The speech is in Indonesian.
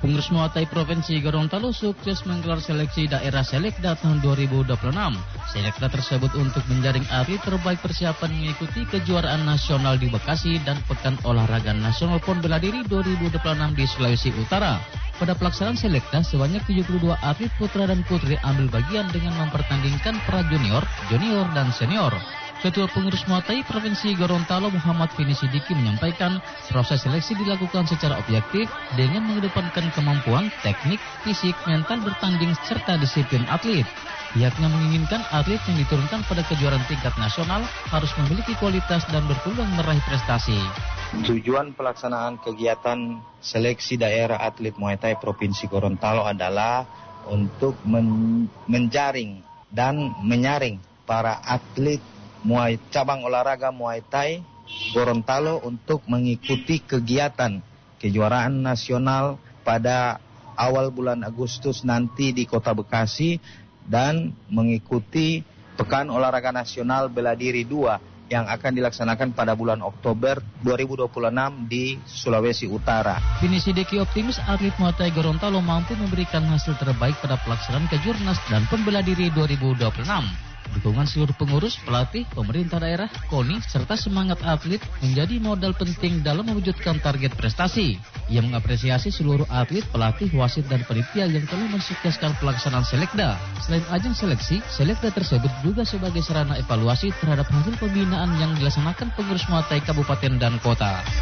Pengurus Muay Thai Provinsi Gorontalo sukses menggelar seleksi daerah Selekda tahun 2026. Selekda tersebut untuk menjaring atlet terbaik persiapan mengikuti kejuaraan nasional di Bekasi dan Pekan Olahraga Nasional PON Bela Diri 2026 di Sulawesi Utara. Pada pelaksanaan Selekda, sebanyak 72 atlet putra dan putri ambil bagian dengan mempertandingkan pra junior, junior, dan senior. Ketua Pengurus Muay Thai Provinsi Gorontalo Muhammad Fini Sidiki menyampaikan proses seleksi dilakukan secara objektif dengan mengedepankan kemampuan, teknik, fisik, mental bertanding serta disiplin atlet. Pihaknya menginginkan atlet yang diturunkan pada kejuaraan tingkat nasional harus memiliki kualitas dan berpeluang meraih prestasi. Tujuan pelaksanaan kegiatan seleksi daerah atlet Muay Thai Provinsi Gorontalo adalah untuk menjaring dan menyaring para atlet cabang olahraga Muay Thai Gorontalo untuk mengikuti kegiatan kejuaraan nasional pada awal bulan Agustus nanti di Kota Bekasi dan mengikuti Pekan Olahraga Nasional Bela Diri 2 yang akan dilaksanakan pada bulan Oktober 2026 di Sulawesi Utara. Fini Sidiki optimis atlet Muay Thai Gorontalo mampu memberikan hasil terbaik pada pelaksanaan Kejurnas dan Pembela Diri 2026. Dukungan seluruh pengurus, pelatih, pemerintah daerah, KONI, serta semangat atlet menjadi modal penting dalam mewujudkan target prestasi. Ia mengapresiasi seluruh atlet, pelatih, wasit, dan panitia yang telah mensukseskan pelaksanaan Selekda. Selain ajang seleksi, Selekda tersebut juga sebagai sarana evaluasi terhadap hasil pembinaan yang dilaksanakan pengurus Muay Thai Kabupaten dan Kota.